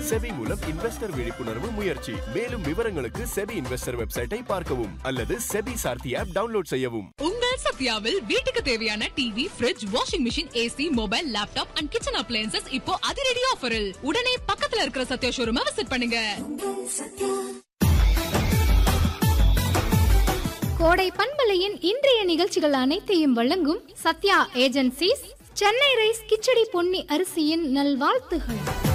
SEBI மூலம் investor விழிப்புணர்வு முயற்சி. மேலும் விவரங்களுக்கு செபி இன்வெஸ்டர் வெப்சைட்டை பார்க்கவும் அல்லது செபி சார்த்தி ஆப் டவுன்லோட் செய்யவும். உங்கள் சத்யாவில் வீட்டுக்கு தேவையான TV, fridge, washing machine, AC, mobile, laptop and kitchen appliances இப்போ அதிரடி ஆஃபரில். உடனே பக்கத்துல இருக்கிற சத்யா ஷோரூமை விசிட் பண்ணுங்க. கோடை பண்பலையின் இன்றைய நிகழ்ச்சிகள் அனைத்தையும் வழங்கும் சத்யா ஏஜென்சிஸ், சென்னை ரைஸ் கிச்சடி பொன்னி அரிசியின் நல்வாழ்த்துகள்.